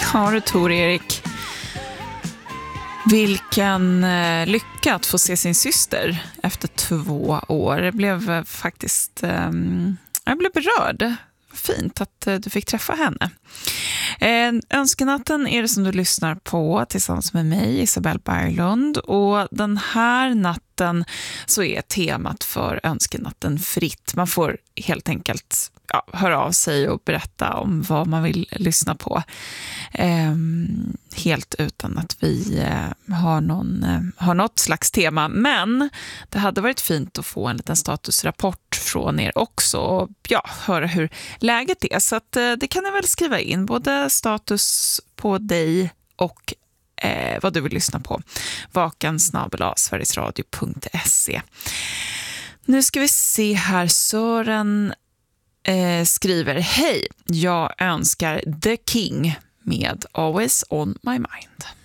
Ja du Tor-Erik, vilken lycka att få se sin syster efter 2 år. Det blev faktiskt, jag blev berörd. Fint att du fick träffa henne. Önskenatten är det som du lyssnar på tillsammans med mig, Isabelle Berglund. Och den här natten så är temat för önskenatten fritt. Man får helt enkelt höra av sig och berätta om vad man vill lyssna på. Helt utan att vi har något slags tema. Men det hade varit fint att få en liten statusrapport från er också. Och höra hur läget är. Så att, det kan ni väl skriva in. Både status på dig och vad du vill lyssna på. vakan@sverigesradio.se. Nu ska vi se här. Sören skriver: hej, jag önskar The King med Always on my mind.